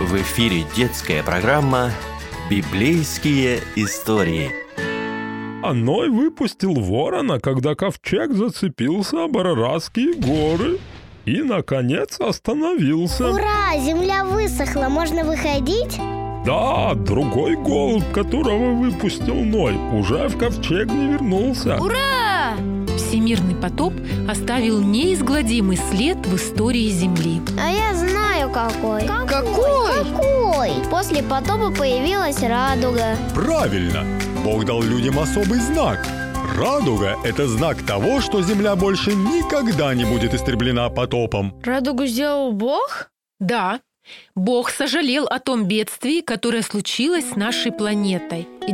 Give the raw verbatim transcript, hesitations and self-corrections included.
В эфире детская программа «Библейские истории». А Ной выпустил ворона, когда ковчег зацепился об Араратские горы и, наконец, остановился. Ура! Земля высохла, можно выходить? Да, другой голубь, которого выпустил Ной, уже в ковчег не вернулся. Ура! Всемирный потоп оставил неизгладимый след в истории Земли. А я знаю какой. Какой? Какой? После потопа появилась радуга. Правильно! Бог дал людям особый знак. Радуга – это знак того, что земля больше никогда не будет истреблена потопом. Радугу сделал Бог? Да. Бог сожалел о том бедствии, которое случилось с нашей планетой.